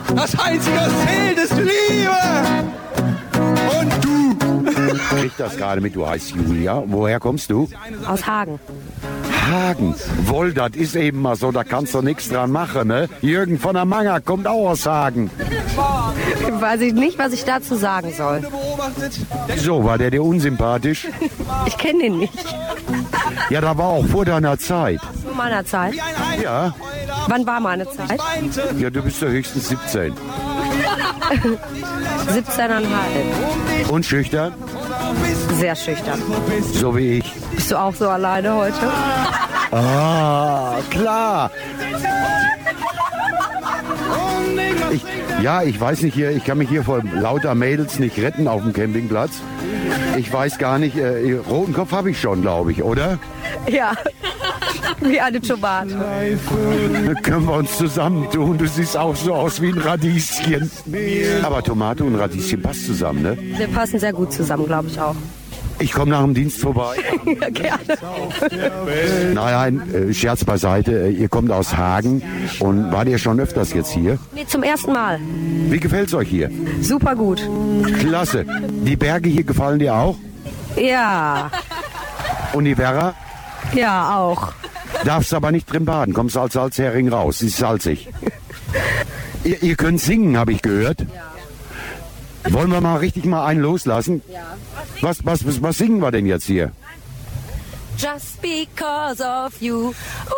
Das Einzige, was zählt, ist Liebe. Und du. Ich krieg das gerade mit, du heißt Julia. Woher kommst du? Aus Hagen. Hagen. Wohl, das ist eben mal so, da kannst du nichts dran machen, ne? Jürgen von der Manger kommt auch aus Hagen. Weiß ich nicht, was ich dazu sagen soll. So, war der dir unsympathisch? Ich kenne den nicht. Ja, da war auch vor deiner Zeit. Vor meiner Zeit? Ja. Wann war meine Zeit? Ja, du bist ja höchstens 17. 17,5. Und schüchtern? Sehr schüchtern. So wie ich. Bist du auch so alleine heute? Ah, klar. Ich weiß nicht hier, ich kann mich hier vor lauter Mädels nicht retten auf dem Campingplatz. Ich weiß gar nicht, roten Kopf habe ich schon, glaube ich, oder? Ja, wie eine Tomate. Dann können wir uns zusammentun. Du siehst auch so aus wie ein Radieschen. Aber Tomate und Radieschen passt zusammen, ne? Wir passen sehr gut zusammen, glaube ich auch. Ich komme nach dem Dienst vorbei. Ja, gerne. Nein, Scherz beiseite. Ihr kommt aus Hagen und wart ihr schon öfters jetzt hier? Nee, zum ersten Mal. Wie gefällt's euch hier? Super gut. Klasse. Die Berge hier gefallen dir auch? Ja. Und die Werra? Ja, auch. Darfst aber nicht drin baden. Kommst als Salzhering raus. Sie ist salzig. Ihr könnt singen, habe ich gehört. Ja. Wollen wir mal richtig mal einen loslassen? Ja. Was singen wir denn jetzt hier? Just because of you.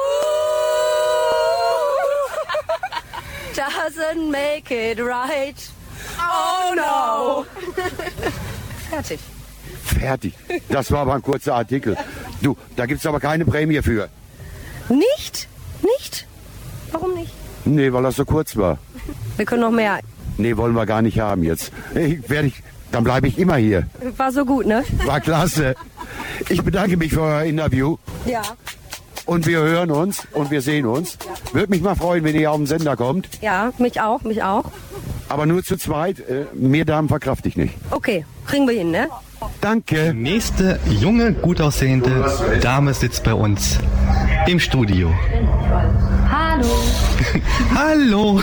Doesn't make it right. Oh no. Fertig. Fertig. Das war aber ein kurzer Artikel. Du, da gibt's aber keine Prämie für. Nicht? Nicht? Warum nicht? Nee, weil das so kurz war. Wir können noch mehr. Nee, wollen wir gar nicht haben jetzt. Dann bleibe ich immer hier. War so gut, ne? War klasse. Ich bedanke mich für euer Interview. Ja. Und wir hören uns und wir sehen uns. Würde mich mal freuen, wenn ihr auf den Sender kommt. Ja, mich auch, mich auch. Aber nur zu zweit. Mehr Damen verkrafte ich nicht. Okay, kriegen wir hin, ne? Danke. Die nächste junge, gut aussehende Dame sitzt bei uns im Studio. Hallo. Hallo.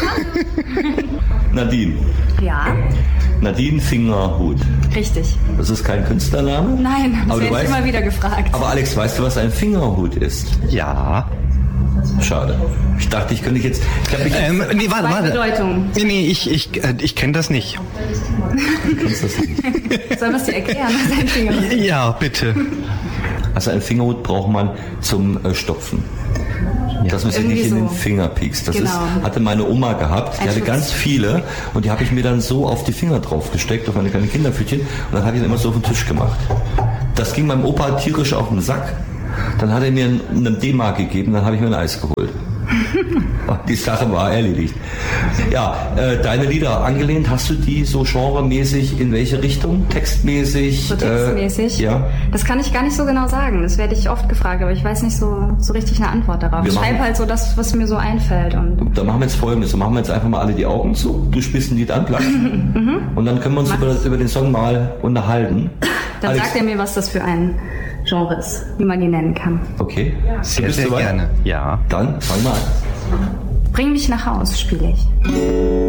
Nadine. Ja, Nadine Fingerhut. richtig. Das ist kein Künstlername? Nein, das werde ich immer wieder gefragt. Aber Alex, weißt du, was ein Fingerhut ist? Ja. Schade. Ich dachte, ich könnte jetzt... Nee, Zwei warte. Bedeutungen. Nee, ich kenne das nicht. Du kannst das nicht. Sollen wir es dir erklären, was ein Fingerhut ist? Ja, bitte. Also ein Fingerhut braucht man zum Stopfen. Dass man sich nicht in den Finger piekst. Das hatte meine Oma gehabt. Die hatte ganz viele und die habe ich mir dann so auf die Finger drauf gesteckt, auf meine kleinen Kinderpfötchen, und dann habe ich dann immer so auf den Tisch gemacht. Das ging meinem Opa tierisch auf den Sack. Dann hat er mir eine D-Mark gegeben, dann habe ich mir ein Eis geholt. Die Sache war erledigt. Ja, deine Lieder angelehnt, hast du die so genremäßig in welche Richtung? Textmäßig? So textmäßig? Ja. Das kann ich gar nicht so genau sagen. Das werde ich oft gefragt, aber ich weiß nicht so richtig eine Antwort darauf. Ich schreibe halt so das, was mir so einfällt. Und da machen wir jetzt Folgendes. Da machen wir jetzt einfach mal alle die Augen zu. Du spielst ein Lied an, Platz. Und dann können wir uns über den Song mal unterhalten. Dann Alex, sagt er mir, was das für ein Genre ist, wie man ihn nennen kann. Okay. Sehr, sehr gerne. Ja. Dann fangen wir an. Bring mich nach Haus, spiele ich.